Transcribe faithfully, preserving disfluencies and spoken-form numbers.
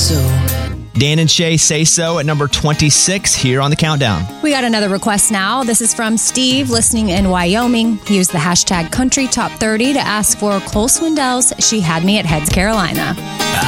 so. Dan and Shay Say So at number twenty-six here on the countdown. We got another request now. This is from Steve, listening in Wyoming. He used the hashtag Country Top thirty to ask for Cole Swindell's She Had Me at Heads, Carolina.